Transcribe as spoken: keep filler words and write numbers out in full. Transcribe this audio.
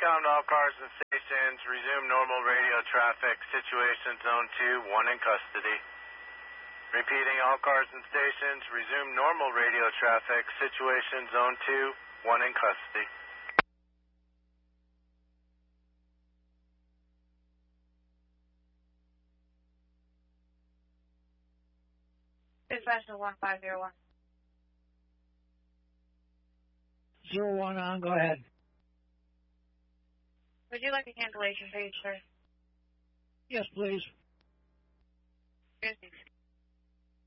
down to all cars and stations. Resume normal radio traffic. Situation zone two, one in custody. Repeating, all cars and stations. Resume normal radio traffic. Situation zone two, one in custody. Dispatch one five zero one. Zero one on, go ahead. Would you like a cancellation page, sir? Yes, please. Here's the